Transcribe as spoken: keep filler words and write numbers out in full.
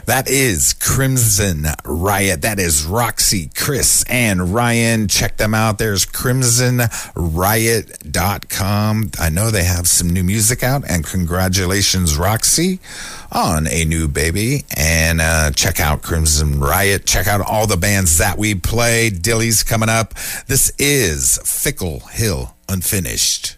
That is Crimson Riot. That is Roxy, Chris, and Ryan. Check them out. There's crimson riot dot com. I know they have some new music out, and congratulations, Roxy, on a new baby. And uh, check out Crimson Riot. Check out all the bands that we play. Dilly's coming up. This is Fickle Hill Unfinished.